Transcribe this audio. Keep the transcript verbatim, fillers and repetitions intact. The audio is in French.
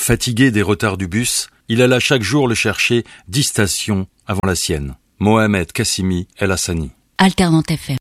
Fatigué des retards du bus, il alla chaque jour le chercher dix stations avant la sienne. Mohamed Kassimi El Hassani. Alternante F M.